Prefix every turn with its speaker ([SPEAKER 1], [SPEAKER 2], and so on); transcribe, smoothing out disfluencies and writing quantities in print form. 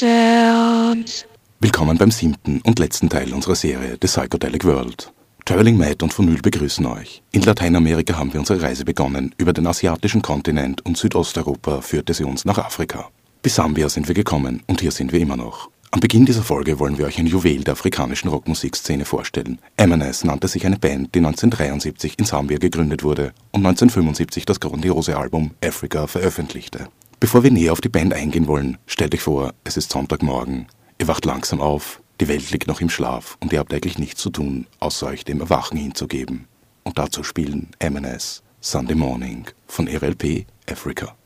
[SPEAKER 1] sounds.
[SPEAKER 2] Willkommen beim 7. und letzten Teil unserer Serie The Psychedelic World. Traveling Matt und Vinyl begrüßen euch. In Lateinamerika haben wir unsere Reise begonnen. Über den asiatischen Kontinent und Südosteuropa führte sie uns nach Afrika. Bis Sambia sind wir gekommen und hier sind wir immer noch. Am Beginn dieser Folge wollen wir euch ein Juwel der afrikanischen Rockmusikszene vorstellen. M&S nannte sich eine Band, die 1973 in Sambia gegründet wurde und 1975 das grandiose Album Africa veröffentlichte. Bevor wir näher auf die Band eingehen wollen, stellt euch vor, es ist Sonntagmorgen. Ihr wacht langsam auf, die Welt liegt noch im Schlaf und ihr habt eigentlich nichts zu tun, außer euch dem Erwachen hinzugeben. Und dazu spielen M&S Sunday Morning von RLP Africa.